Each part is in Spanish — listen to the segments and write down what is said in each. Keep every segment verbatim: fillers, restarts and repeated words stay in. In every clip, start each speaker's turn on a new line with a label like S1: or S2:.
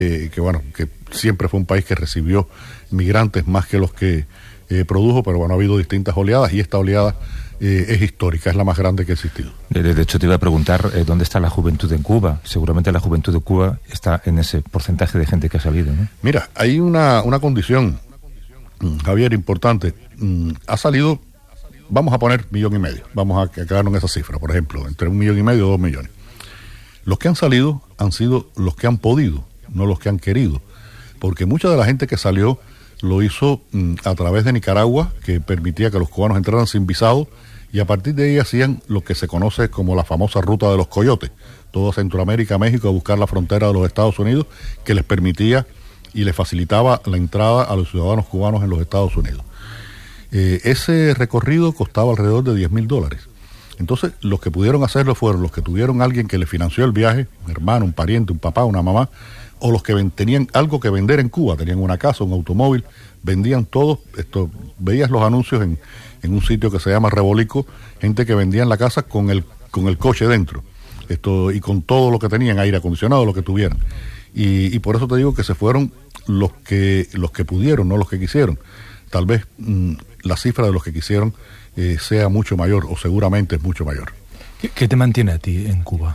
S1: eh, que bueno, que siempre fue un país que recibió migrantes más que los que eh, produjo, pero bueno, ha habido distintas oleadas y esta oleada eh, es histórica, es la más grande que ha existido.
S2: De, de hecho, te iba a preguntar eh, dónde está la juventud en Cuba. Seguramente la juventud de Cuba está en ese porcentaje de gente que ha salido, ¿no?
S1: Mira, hay una, una condición, Javier, importante. Ha salido, vamos a poner millón y medio, vamos a quedarnos en esa cifra, por ejemplo, entre un millón y medio o dos millones. Los que han salido han sido los que han podido, no los que han querido, porque mucha de la gente que salió lo hizo mm, a través de Nicaragua, que permitía que los cubanos entraran sin visado, y a partir de ahí hacían lo que se conoce como la famosa ruta de los coyotes, toda Centroamérica, México, a buscar la frontera de los Estados Unidos, que les permitía y les facilitaba la entrada a los ciudadanos cubanos en los Estados Unidos. Eh, ese recorrido costaba alrededor de diez mil dólares. Entonces, los que pudieron hacerlo fueron los que tuvieron alguien que les financió el viaje, un hermano, un pariente, un papá, una mamá, o los que ven, tenían algo que vender en Cuba, tenían una casa, un automóvil, vendían todo. Esto, veías los anuncios en, en un sitio que se llama Rebolico, gente que vendía en la casa con el, con el coche dentro, esto, y con todo lo que tenían, aire acondicionado, lo que tuvieran. Y, y por eso te digo que se fueron los que, los que pudieron, no los que quisieron. Tal vez mmm, la cifra de los que quisieron eh, sea mucho mayor, o seguramente es mucho mayor.
S3: ¿Qué, qué te mantiene a ti en Cuba?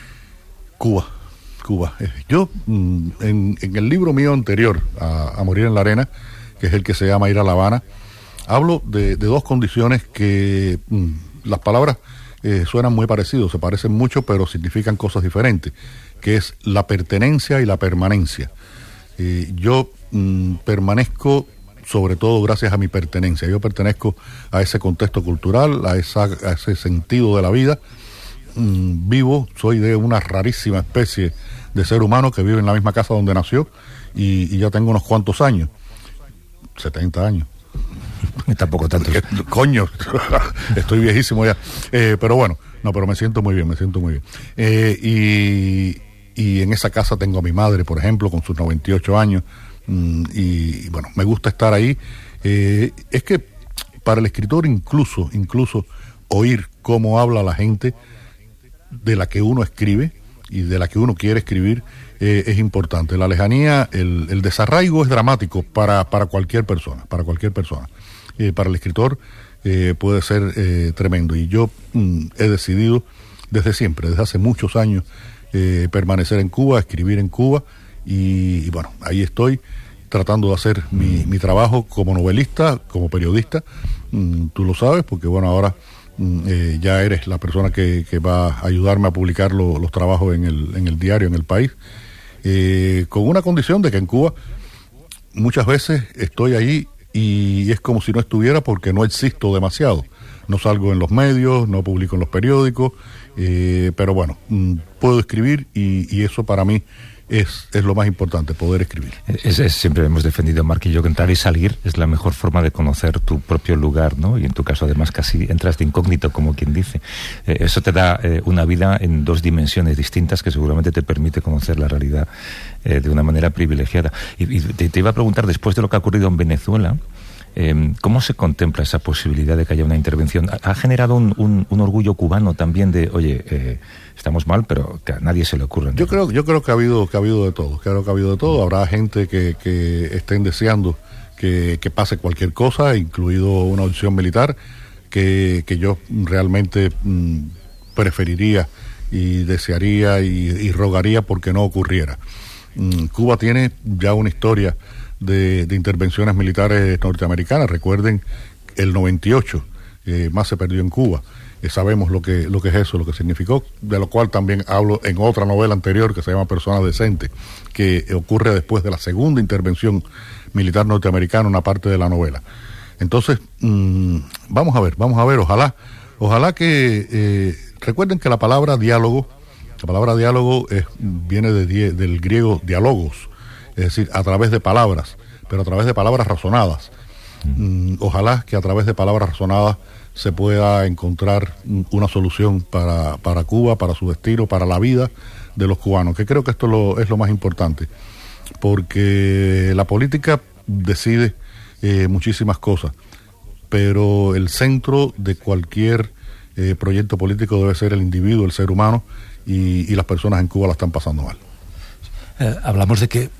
S1: Cuba, Cuba. Yo, mmm, en, en el libro mío anterior, a, a Morir en la Arena, que es el que se llama Ir a La Habana, hablo de, de dos condiciones que mmm, las palabras eh, suenan muy parecidas, se parecen mucho, pero significan cosas diferentes, que es la pertenencia y la permanencia. Eh, yo mmm, permanezco sobre todo gracias a mi pertenencia. Yo pertenezco a ese contexto cultural, a, esa, a ese sentido de la vida. Mm, vivo, soy de una rarísima especie de ser humano que vive en la misma casa donde nació y, y ya tengo unos cuantos años, setenta años.
S2: Tampoco tanto.
S1: Coño, estoy viejísimo ya. Eh, pero bueno, no, pero me siento muy bien, me siento muy bien. Eh, y, y en esa casa tengo a mi madre, por ejemplo, con sus noventa y ocho años. Y, y bueno, me gusta estar ahí. Eh, es que para el escritor incluso, incluso oír cómo habla la gente de la que uno escribe y de la que uno quiere escribir eh, es importante. La lejanía, el, el desarraigo es dramático para, para cualquier persona, para cualquier persona. Eh, para el escritor eh, puede ser eh, tremendo. Y yo mm, he decidido desde siempre, desde hace muchos años, eh, permanecer en Cuba, escribir en Cuba. Y, y bueno, ahí estoy tratando de hacer mi, mi trabajo como novelista, como periodista. Mm, tú lo sabes, porque bueno, ahora mm, eh, ya eres la persona que, que va a ayudarme a publicar lo, los trabajos en el, en el diario, en El País. Eh, con una condición de que en Cuba muchas veces estoy ahí y es como si no estuviera porque no existo demasiado. No salgo en los medios, no publico en los periódicos, eh, pero bueno, mm, puedo escribir y, y eso para mí Es, es lo más importante, poder escribir.
S2: Es, es, siempre hemos defendido, Marc y yo, que entrar y salir es la mejor forma de conocer tu propio lugar, ¿no? Y en tu caso, además, casi entras de incógnito, como quien dice. Eh, eso te da eh, una vida en dos dimensiones distintas que seguramente te permite conocer la realidad eh, de una manera privilegiada. Y, y te, te iba a preguntar, después de lo que ha ocurrido en Venezuela, Eh, ¿cómo se contempla esa posibilidad de que haya una intervención? ¿Ha, ha generado un, un, un orgullo cubano también de, oye, eh, estamos mal, pero que a nadie se le ocurre?
S1: Yo creo, yo creo que ha habido, que ha habido de todo, creo que ha habido de todo. Habrá gente que, que estén deseando que, que pase cualquier cosa, incluido una opción militar, que, que yo realmente mmm, preferiría y desearía y, y rogaría porque no ocurriera. Mm, Cuba tiene ya una historia De, de intervenciones militares norteamericanas. Recuerden el noventa y ocho, eh, más se perdió en Cuba. Eh, sabemos lo que, lo que es eso, lo que significó, de lo cual también hablo en otra novela anterior que se llama Personas Decentes, que ocurre después de la segunda intervención militar norteamericana, una parte de la novela. Entonces, mmm, vamos a ver, vamos a ver, ojalá, ojalá que, eh, recuerden que la palabra diálogo, la palabra diálogo es, viene de die, del griego diálogos, es decir, a través de palabras, pero a través de palabras razonadas. Mm, ojalá que a través de palabras razonadas se pueda encontrar una solución para, para Cuba, para su destino, para la vida de los cubanos, que creo que esto lo, es lo más importante, porque la política decide eh, muchísimas cosas, pero el centro de cualquier eh, proyecto político debe ser el individuo, el ser humano, y, y las personas en Cuba la están pasando mal.
S3: Eh, hablamos de que